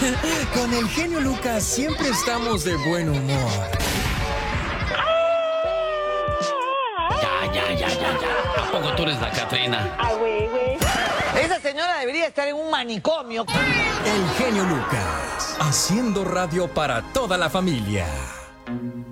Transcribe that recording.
Con el genio Lucas siempre estamos de buen humor. Ya. ¿A poco tú eres la Catrina? Esa señora debería estar en un manicomio. El genio Lucas, haciendo radio para toda la familia.